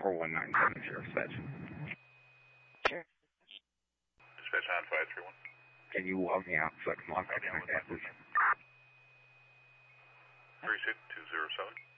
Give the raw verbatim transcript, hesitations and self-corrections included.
four one nine seven zero, dispatch. Sure. Dispatch on five three one. Can you log me out so I can log back in my passes? three six two zero seven.